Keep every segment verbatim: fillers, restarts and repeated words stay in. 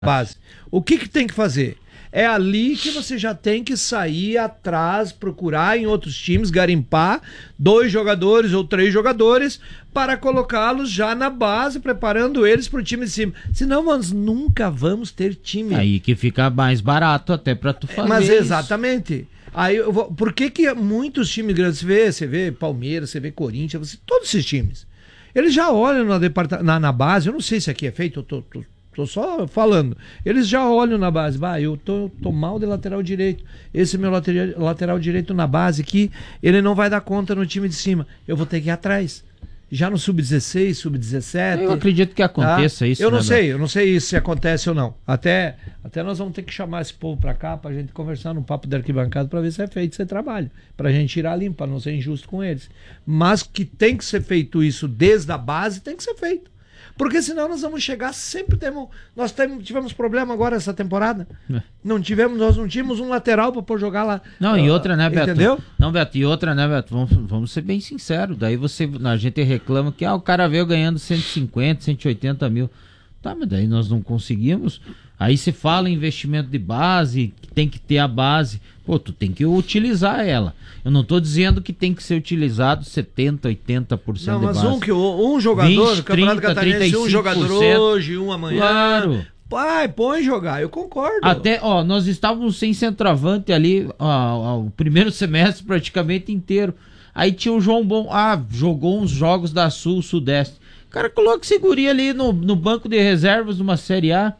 base. O que que tem que fazer? É ali que você já tem que sair atrás, procurar em outros times, garimpar dois jogadores ou três jogadores para colocá-los já na base, preparando eles para o time de cima. Senão nós nunca vamos ter time. Aí que fica mais barato até para tu fazer. Mas isso. Exatamente. Aí eu vou, por que que muitos times grandes, você vê, você vê Palmeiras, você vê Corinthians, você, todos esses times, eles já olham na, departa, na, na base, eu não sei se aqui é feito, eu tô, tô Tô só falando. Eles já olham na base. Bah, eu tô, tô mal de lateral direito. Esse meu lateral, lateral direito na base aqui, ele não vai dar conta no time de cima. Eu vou ter que ir atrás. Já no sub dezesseis, sub dezessete. Eu acredito que aconteça tá? isso. Eu não né, sei, eu não sei se acontece ou não. Até, até nós vamos ter que chamar esse povo pra cá pra gente conversar no papo da arquibancada pra ver se é feito esse trabalho. Pra gente tirar limpo, pra não ser injusto com eles. Mas que tem que ser feito isso desde a base, tem que ser feito. Porque senão nós vamos chegar, sempre temos. Nós temos, tivemos problema agora essa temporada. É. Não tivemos, nós não tínhamos um lateral para pôr jogar lá. Não, uh, e outra, né, Beto? Entendeu? Não, Beto, e outra, né, Beto? Vamos, vamos ser bem sinceros. Daí você, a gente reclama que ah, o cara veio ganhando cento e cinquenta, cento e oitenta mil. Tá, mas daí nós não conseguimos. Aí se fala em investimento de base, que tem que ter a base. Pô, tu tem que utilizar ela. Eu não tô dizendo que tem que ser utilizado setenta, oitenta por cento de base. Não, mas um, que, um jogador, no Campeonato Catarinense, um jogador hoje, um amanhã. Claro. Pai, põe jogar, eu concordo. Até, ó, nós estávamos sem centroavante ali, ó, ó, o primeiro semestre praticamente inteiro. Aí tinha o João Bom, ah, jogou uns jogos da Sul, Sudeste. O cara coloca segurinha ali no, no banco de reservas de uma Série A.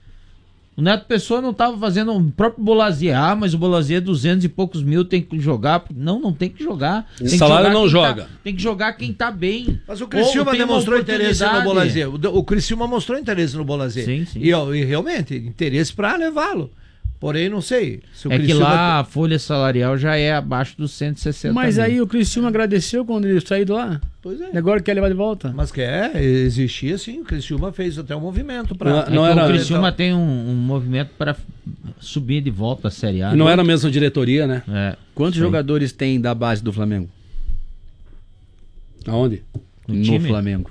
O Neto Pessoa não estava fazendo o próprio Bolazier, ah, mas o Bolazier duzentos e poucos mil tem que jogar. Não, não tem que jogar. O salário não joga. Tá, tem que jogar quem tá bem. Mas o Criciúma demonstrou interesse no Bolazier. O, o Criciúma mostrou interesse no Bolazier. Sim, sim. E, e realmente, interesse para levá-lo. Porém, não sei. Se o é Criciúma... que lá a folha salarial já é abaixo dos cento e sessenta Mas mil. Aí o Criciúma agradeceu quando ele saiu de lá? Pois é. E agora quer levar de volta? Mas quer, existia sim. O Criciúma fez até um movimento para. Não, é não era, o Criciúma então... tem um, um movimento para subir de volta a Série A. E não era a mesma diretoria, né? É. Quantos jogadores tem da base do Flamengo? Aonde? No, no time? Flamengo.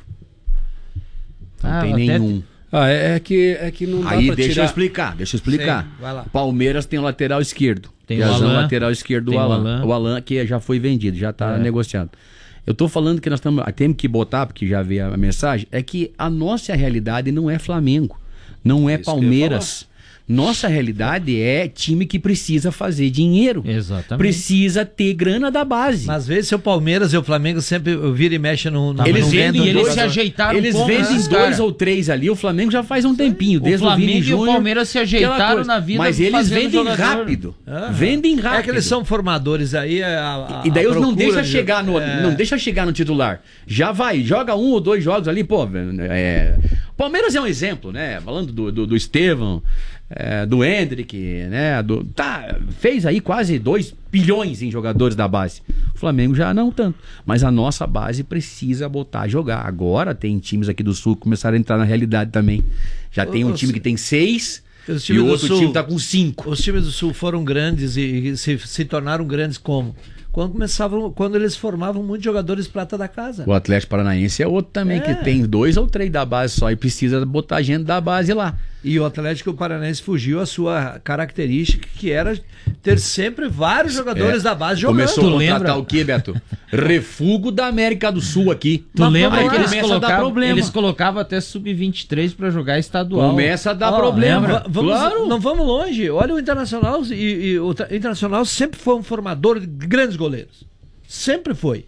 Não ah, tem nenhum. Te... Ah, é, é, que, é que não dá Aí pra deixa tirar... eu explicar, deixa eu explicar. Sim, vai lá. O Palmeiras tem o lateral esquerdo. Tem o Alan, Alan, lateral esquerdo do Alan. Alan. O Alan que já foi vendido, já está é. negociado. Eu tô falando que nós tamo, temos que botar, porque já veio a mensagem, é que a nossa realidade não é Flamengo, não é Isso Palmeiras. Nossa realidade é time que precisa fazer dinheiro. Exatamente. Precisa ter grana da base. Mas às vezes o Palmeiras e o Flamengo sempre vira e mexe no... no eles vendem e eles dois, se ajeitaram Eles um vendem dois cara. ou três ali. O Flamengo já faz um tempinho. O desde Flamengo o Vini e Júnior, o Palmeiras se ajeitaram na vida. Mas eles vendem jogador. rápido. Ah, vendem rápido. É que eles são formadores aí. A, a, e daí eles não deixa de... chegar no, é... não deixa chegar no titular. Já vai, joga um ou dois jogos ali, pô. É... Palmeiras é um exemplo, né? Falando do, do, do Estevão, é, do Hendrick, né? Do, tá, fez aí quase dois bilhões em jogadores da base. O Flamengo já não tanto. Mas a nossa base precisa botar a jogar. Agora tem times aqui do Sul que começaram a entrar na realidade também. Já tem um time que tem seis e o outro time tá com cinco. Os times do Sul foram grandes e, e se, se tornaram grandes como? Quando começavam, quando eles formavam muitos jogadores prata da casa. O Atlético Paranaense é outro também, é. que tem dois ou três da base só e precisa botar gente da base lá. E o Atlético Paranaense fugiu a sua característica, que era ter sempre vários jogadores é. da base jogando. Começou a contratar lembra? o quê, Beto? Refugo da América do Sul aqui. Tu Mas lembra que eles colocavam, eles colocavam até sub vinte e três para jogar estadual. Começa a dar oh, problema. Vamos, claro. Não vamos longe. Olha o Internacional, e, e o Internacional sempre foi um formador de grandes goleiros. Sempre foi.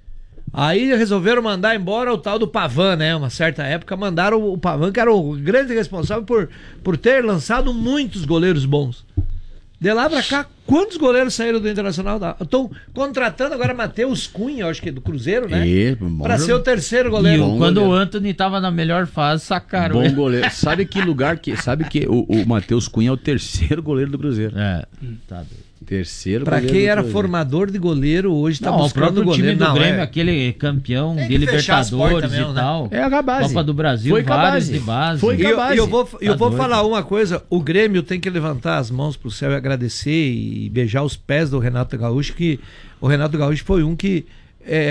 Aí resolveram mandar embora o tal do Pavan, né? Uma certa época mandaram o Pavan, que era o grande responsável por, por ter lançado muitos goleiros bons. De lá pra cá, quantos goleiros saíram do Internacional? Estão contratando agora Matheus Cunha, acho que é do Cruzeiro, né? E, pra ser o terceiro goleiro. E bom quando goleiro. o Anthony tava na melhor fase, sacaram Bom ele. goleiro. Sabe que lugar que... Sabe que o, o Matheus Cunha é o terceiro goleiro do Cruzeiro. É, tá doido. Terceiro pra quem era formador de goleiro, hoje tá não, buscando o goleiro. time do não, Grêmio, é... aquele campeão de Libertadores mesmo, e né? tal. É a base. Copa do Brasil, Foi vários de base. Foi e eu, base. eu vou, eu tá vou doido. falar uma coisa, o Grêmio tem que levantar as mãos pro céu e agradecer e beijar os pés do Renato Gaúcho, que o Renato Gaúcho foi um que é,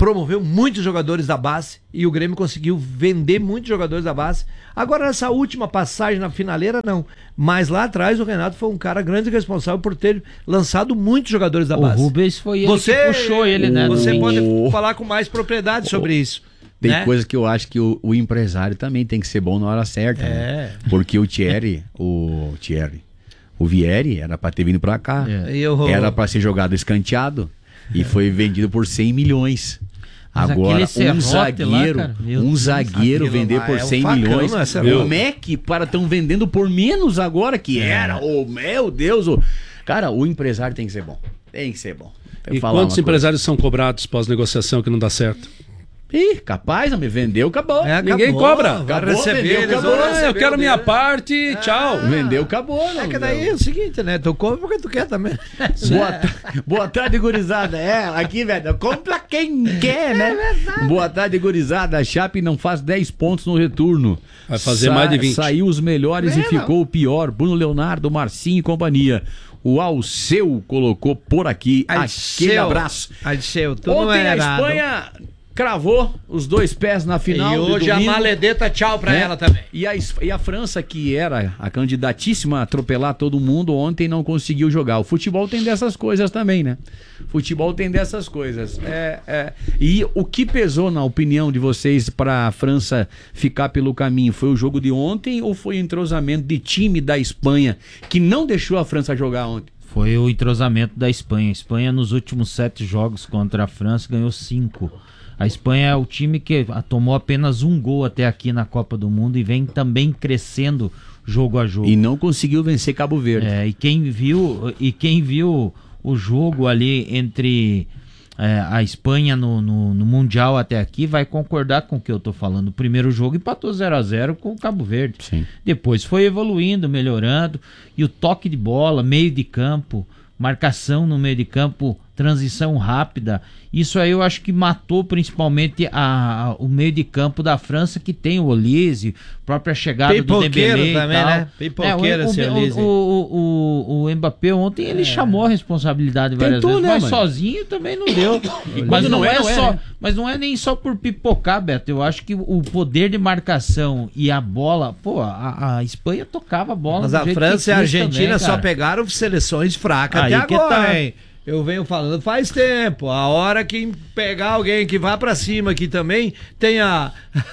promoveu muitos jogadores da base e o Grêmio conseguiu vender muitos jogadores da base. Agora, nessa última passagem na finaleira, não. Mas lá atrás, o Renato foi um cara grande e responsável por ter lançado muitos jogadores da O base. Rubens foi ele Você, que puxou ele, né? Você do- pode O- falar com mais propriedade sobre isso. Tem né? coisa que eu acho que o, o empresário também tem que ser bom na hora certa. É. Né? Porque o Thierry, o Thierry, o Vieri era pra ter vindo pra cá. É. E eu- Era pra ser jogado escanteado e foi vendido por cem milhões. Mas Agora, aquele serrote um zagueiro, lá, cara, meu um Deus, zagueiro aquilo vender lá por é um cem facão, milhões. não é, Serrote? O Mac para estão vendendo por menos agora que era. Oh, meu Deus. oh. Cara, o empresário tem que ser bom. Tem que ser bom. Eu E falar quantos uma empresários são cobrados pós-negociação que não dá certo? coisa. Ih, capaz, não me vendeu, acabou. É, Ninguém acabou, cobra. vai Acabou, receber, vendeu, eles acabou. vão Ah, eu receber quero o minha dele. parte, tchau. Vendeu, acabou. É não, que daí é o seguinte, né? Tu compra porque tu quer também. Boa, ta- Boa tarde, gurizada. É, aqui, velho, compra quem quer, né? Boa tarde, gurizada. A Chape não faz dez pontos no retorno. Vai fazer mais de vinte. Saiu os melhores É, e ficou o pior. Bruno Leonardo, Marcinho e companhia. O Alceu colocou por aqui. Aquele Alceu. abraço. Alceu, tu não Ontem é a errado. Espanha cravou os dois pés na final. E de hoje a domingo. maledeta tchau pra Né? ela também. E a, Es- e a França, que era a candidatíssima a atropelar todo mundo, ontem não conseguiu jogar. O futebol tem dessas coisas também, né? Futebol tem dessas coisas. É, é. E o que pesou, na opinião de vocês, para a França ficar pelo caminho? Foi o jogo de ontem ou foi o entrosamento de time da Espanha que não deixou a França jogar ontem? Foi o entrosamento da Espanha. A Espanha, nos últimos sete jogos contra a França, ganhou cinco. A Espanha é o time que ah, tomou apenas um gol até aqui na Copa do Mundo e vem também crescendo jogo a jogo. E não conseguiu vencer Cabo Verde. É, e quem viu e quem viu o jogo ali entre é, a Espanha no, no, no Mundial até aqui vai concordar com o que eu tô falando. O primeiro jogo empatou zero a zero com o Cabo Verde. Sim. Depois foi evoluindo, melhorando. E o toque de bola, meio de campo, marcação no meio de campo, transição rápida. Isso aí eu acho que matou principalmente a, a- o meio de campo da França, que tem o Olise, própria chegada do Pipoqueiro Dembélé e também, tal. né? Pipoqueiro É, o, esse o, Olise. o, o, o, o Mbappé ontem ele chamou a responsabilidade várias Tentou, vezes, né, mas mano? sozinho também não deu. quando mas não, não é, é não é, só, né? mas não é nem só por pipocar, Beto. Eu acho que o poder de marcação e a bola, pô, a, a Espanha tocava a bola. Mas do a jeito França que e a quis Argentina também, só cara. pegaram seleções fracas Aí até que agora, tá. hein? Eu venho falando faz tempo. A hora que pegar alguém que vá pra cima aqui também, tem a...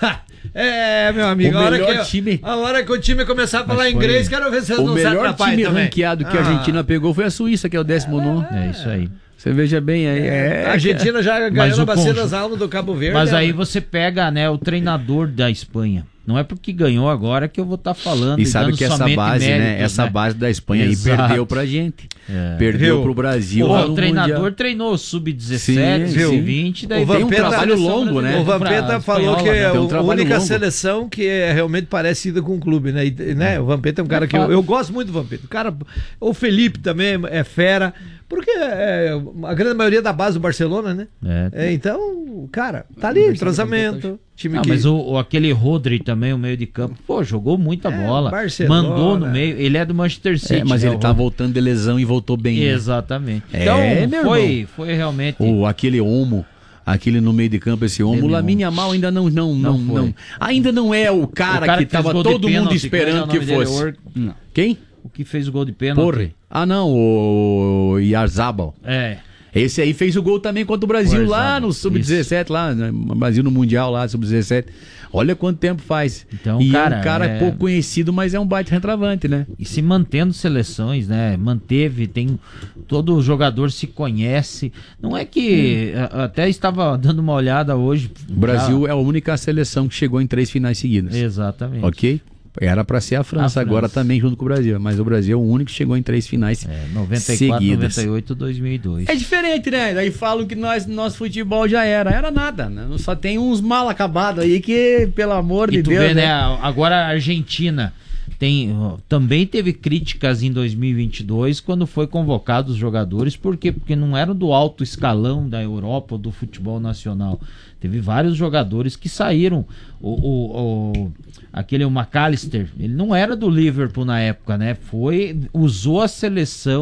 É, meu amigo, O a hora, melhor que, time- a hora que o time começar a falar foi- inglês, quero ver se vocês O não se melhor atrapalham time também. ranqueado que a Ah. Argentina pegou foi a Suíça, que é o décimo nono. É isso aí. Você veja bem aí. É, A Argentina já ganhou Mas na o bacia conjunto- das almas do Cabo Verde. Mas né, aí mano? você pega, né, o treinador da Espanha. Não é porque ganhou agora que eu vou estar falando. E sabe dando que essa somente base, né? méritos, Essa né? base da Espanha aí Exato. perdeu pra gente. É. Perdeu Viu? pro Brasil. Pô, lá o no treinador Mundial. treinou sub dezessete, Sim, sub vinte, daí O tem um Vampeta- trabalho longo, né? O Vampeta Pra falou que espanhola, é né? Tem um a trabalho única longo. seleção que é realmente parecida com o clube, né? E, né? O Vampeta é um cara que eu, eu gosto muito do Vampeta. O cara, o Felipe também é fera, porque é a grande maioria da base do Barcelona, né? É. É, então, cara, tá ali, entrosamento. Time Não, que... mas o, o- aquele Rodri também, o meio de campo, pô, jogou muita É, bola. Barcelona. Mandou no meio. Ele é do Manchester City. É, mas né, ele o tá Rodri. voltando de lesão e voltou bem. né? Exatamente. É, Então, meu foi, foi realmente. O, aquele Olmo, aquele no meio de campo, esse Olmo, o Demi Lamine Yamal ainda não, não, não, Não foi. não, ainda não é o cara, O cara que que fez tava gol de todo mundo pênalti, esperando como é que o nome fosse. dele? Não. Quem? O que fez o gol de pênalti. Porre. Ah, não, o Yarzabal. É. Esse aí fez o gol também contra o Brasil O lá Yarzabal, no sub dezessete, lá, né? Brasil no Mundial lá, sub dezessete. Olha quanto tempo faz. Então, e cara, é um cara é- pouco conhecido, mas é um baita retravante, né? E se mantendo seleções, né? Manteve, tem. Todo jogador se conhece. Não é que. a- Até estava dando uma olhada hoje. O Brasil é a única seleção que chegou em três finais seguidas. Exatamente. Ok? Era pra ser a França, A agora França. também junto com o Brasil. Mas o Brasil é o único que chegou em três finais É, noventa e quatro, seguidas. noventa e oito, dois mil e dois. É diferente, né? Daí falam que nós, nosso futebol já era. Era nada, né? Só tem uns mal acabados aí que, pelo amor E de tu Deus, vê, né? né? Agora a Argentina tem, ó, também teve críticas em dois mil e vinte e dois quando foi convocado os jogadores. Por quê? Porque não eram do alto escalão da Europa ou do futebol nacional. Teve vários jogadores que saíram. O, o, o- aquele o McAllister, ele não era do Liverpool na época, né? Foi, usou a seleção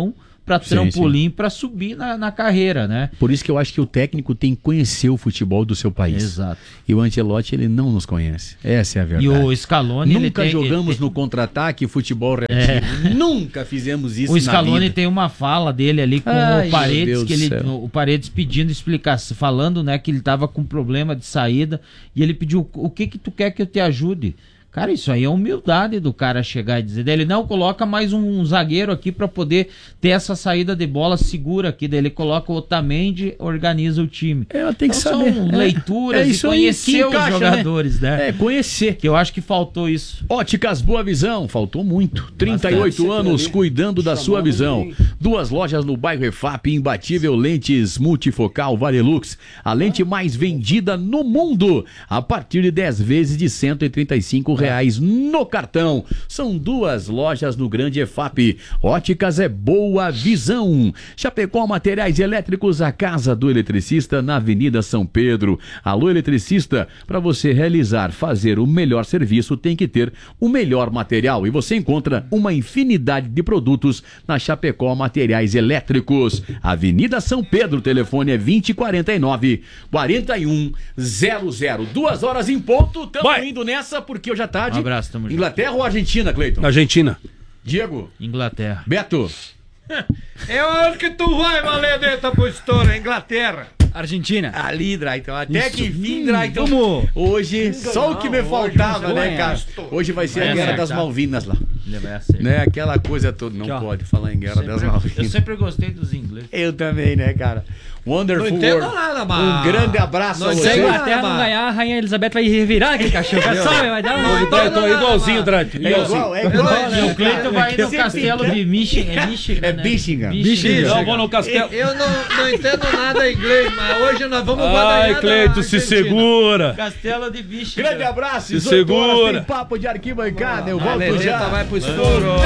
para Sim, trampolim para subir na, na carreira, né? Por isso que eu acho que o técnico tem que conhecer o futebol do seu país. Exato. E o Ancelotti, ele não nos conhece. Essa é a verdade. E o Scaloni, ele Nunca tem, jogamos ele, no contra-ataque futebol reativo. Nunca fizemos isso o na Scaloni vida. tem uma fala dele ali com Ai, o Paredes, meu Deus que ele, do céu. o Paredes pedindo explicação, falando, né, que ele tava com problema de saída, e ele pediu, o que que tu quer que eu te ajude? Cara, isso aí é humildade do cara chegar e dizer dele, não, coloca mais um, um zagueiro aqui pra poder ter essa saída de bola segura aqui, daí ele coloca o Otamendi, organiza o time. Ela tem que Então, saber. são É. leituras É e isso aí conhecer que os encaixa, jogadores, né? né? É, conhecer. Que eu acho que faltou isso. Óticas Boa Visão, faltou muito. trinta e oito anos cuidando da sua visão. Duas lojas no bairro Efap, imbatível lentes multifocal Varilux, a lente mais vendida no mundo, a partir de dez vezes de cento e trinta e cinco reais no cartão. São duas lojas no Grande Efap. Óticas é Boa Visão. Chapecó Materiais Elétricos, a casa do eletricista na Avenida São Pedro. Alô, eletricista, para você realizar, fazer o melhor serviço, tem que ter o melhor material. E você encontra uma infinidade de produtos na Chapecó Materiais Elétricos. Avenida São Pedro, o telefone é vinte, quarenta e nove, quarenta e um zero zero. Duas horas em ponto, estamos indo nessa porque hoje à tarde. Um abraço, tamo junto. Inglaterra ou Argentina, Cleiton? Argentina. Diego? Inglaterra. Beto? Eu acho que tu vai valer dessa postura, Inglaterra. Argentina. Ali, Drayton. Até que fim, Drayton. Vamos. Hoje, só o que me faltava, né, ganhar. cara? Hoje vai ser Vai a Guerra acertar. das Malvinas lá. Ele vai acertar. Né? Aquela coisa toda. Não Aqui, ó. pode falar em Guerra das Eu Malvinas. sempre gostei dos ingleses. Eu também, né, cara? Wonderful Não entendo World. nada, Um mas- grande abraço Não a Se a você. entendo Inglaterra não mas- ganhar, a Rainha Elizabeth vai revirar aquele cachorro. Sabe? Vai dar uma... Drayton, é igualzinho, Drayton. É igual, é igual. Não, O Cleiton vai no Sempre castelo tem. de Michigan. É Michigan, É né? Michigan. Michigan. Não, vou no castelo. Eu não, não entendo nada inglês, mas hoje nós vamos Ai, ganhar da Cleiton, se Argentina. segura. Castelo de Michigan. Grande abraço. Se dezoito horas, segura. tem papo de arquibancada. Eu volto Valereta já. vai pro estouro.